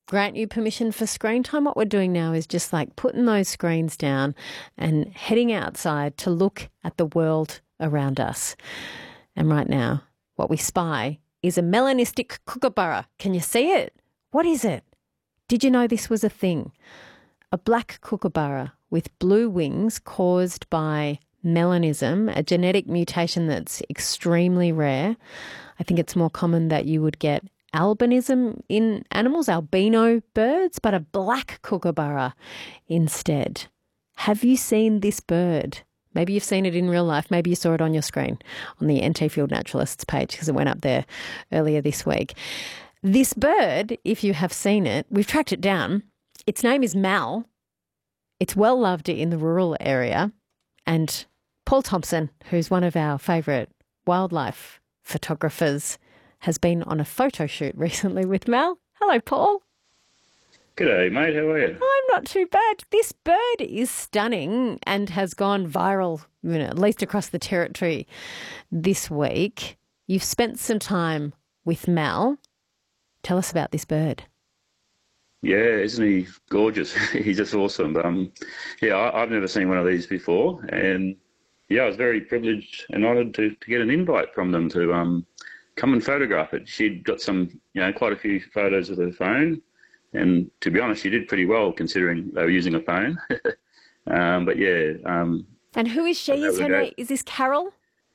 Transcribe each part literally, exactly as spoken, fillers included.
grant you permission for screen time, what we're doing now is just like putting those screens down and heading outside to look at the world around us. And right now, what we spy is a melanistic kookaburra. Can you see it? What is it? Did you know this was a thing? A black kookaburra with blue wings caused by melanism, a genetic mutation that's extremely rare. I think it's more common that you would get albinism in animals, albino birds, but a black kookaburra instead. Have you seen this bird? Maybe you've seen it in real life. Maybe you saw it on your screen on the N T Field Naturalists page because it went up there earlier this week. This bird, if you have seen it, we've tracked it down. Its name is Mal. It's well loved in the rural area. And Paul Thompson, who's one of our favourite wildlife photographers, has been on a photo shoot recently with Mal. Hello, Paul. G'day, mate. How are you? I'm not too bad. This bird is stunning and has gone viral, you know, at least across the territory this week. You've spent some time with Mal. Tell us about this bird. Yeah, isn't he gorgeous? He's just awesome. Um, yeah, I, I've never seen one of these before, and yeah, I was very privileged and honoured to, to get an invite from them to um, come and photograph it. She'd got some, you know, quite a few photos with her phone, and to be honest, she did pretty well considering they were using a phone. um, but yeah. Um, and who is she? Is her name? Is this Carol?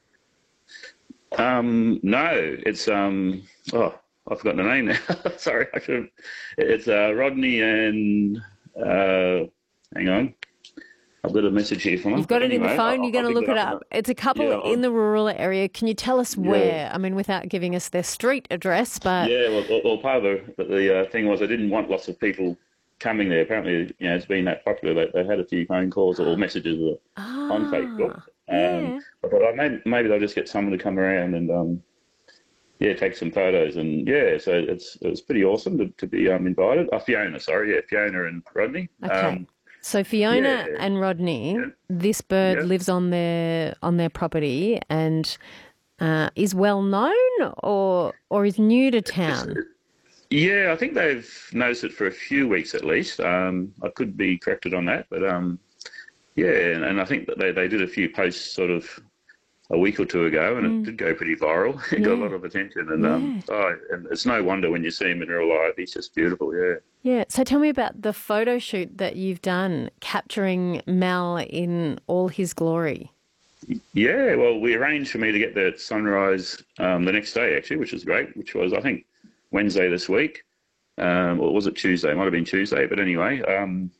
Um, no, it's um. Oh. I've forgotten the name now. Sorry, I should have. It's uh, Rodney and, uh, hang on. I've got a message here from her. You've got it anyway, in the phone. I'll, You're going to look it up. It's a couple yeah, in the rural area. Can you tell us where? Yeah. I mean, without giving us their street address, but... Yeah, well, well part of the, the uh, thing was I didn't want lots of people coming there. Apparently, you know, it's been that popular. They, they had a few phone calls or messages ah, on Facebook. Um, yeah. But I thought, maybe, maybe they'll just get someone to come around and... Um, Yeah, take some photos, and yeah, so it's it was pretty awesome to, to be um, invited. Oh, Fiona, sorry, yeah, Fiona and Rodney. Okay, um, so Fiona yeah. and Rodney, yeah. this bird yeah. lives on their on their property and uh, is well known, or or is new to town. Yeah, I think they've noticed it for a few weeks at least. Um, I could be corrected on that, but um, yeah, and, and I think that they they did a few posts sort of a week or two ago, and mm. it did go pretty viral. It yeah. got a lot of attention, and yeah. um, oh, and it's no wonder when you see him in real life, he's just beautiful. Yeah. Yeah. So tell me about the photo shoot that you've done, capturing Mal in all his glory. Yeah. Well, we arranged for me to get there at sunrise um, the next day, actually, which was great. Which was, I think, Wednesday this week, um, or was it Tuesday? It might have been Tuesday, but anyway. Um,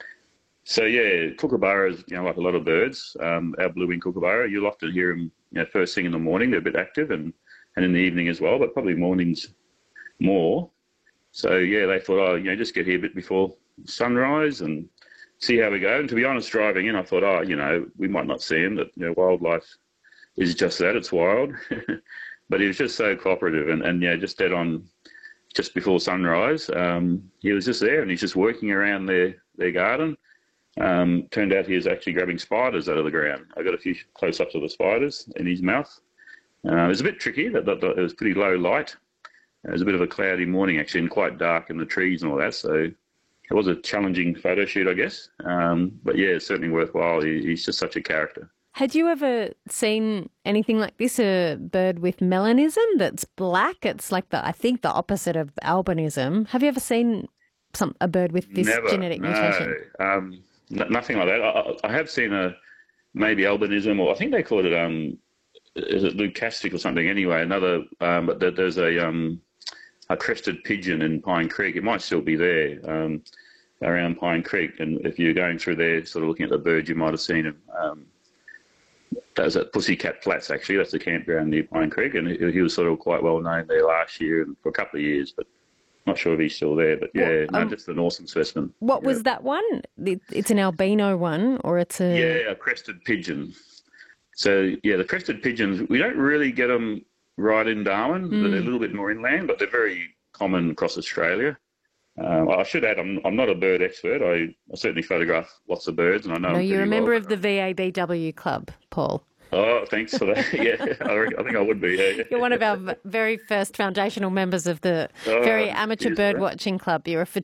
So yeah, kookaburras, you know, like a lot of birds, um, our blue-winged kookaburra, you'll often hear them, you know, first thing in the morning. They're a bit active, and, and in the evening as well, but probably mornings more. So yeah, they thought, oh, you know, just get here a bit before sunrise and see how we go. And to be honest, driving in, I thought, oh, you know, we might not see him. That, you know, wildlife is just that; it's wild. But he was just so cooperative, and and yeah, just dead on, just before sunrise. Um, he was just there, and he's just working around their their garden. Um, turned out he was actually grabbing spiders out of the ground. I got a few close-ups of the spiders in his mouth. Uh, it was a bit tricky. That, that, that it was pretty low light. It was a bit of a cloudy morning, actually, and quite dark in the trees and all that. So it was a challenging photo shoot, I guess. Um, but yeah, it's certainly worthwhile. He, he's just such a character. Had you ever seen anything like this, a bird with melanism that's black? It's like the, I think, the opposite of albinism. Have you ever seen some a bird with this Never, genetic no. mutation? Um, n- nothing like that. I, I have seen a maybe albinism, or I think they call it um, is it leucastic or something? Anyway, another. Um, but there, there's a um, a crested pigeon in Pine Creek. It might still be there um, around Pine Creek, and if you're going through there, sort of looking at the bird, you might have seen him. Um, that was at Pussycat Flats, actually. That's the campground near Pine Creek, and he, he was sort of quite well known there last year and for a couple of years, but not sure if he's still there. But yeah, well, um, no, just an awesome specimen. What yeah. was that one? It's an albino one, or it's a... Yeah, a crested pigeon. So, yeah, the crested pigeons, we don't really get them right in Darwin. Mm. They're a little bit more inland, but they're very common across Australia. Um, I should add, I'm, I'm not a bird expert. I, I certainly photograph lots of birds, and I know. No, them you're a member well. of the V A B W club, Paul. Oh, thanks for that. Yeah, I, I think I would be. Yeah. You're one of our very first foundational members of the oh, very amateur yes, bird right. watching club. You're a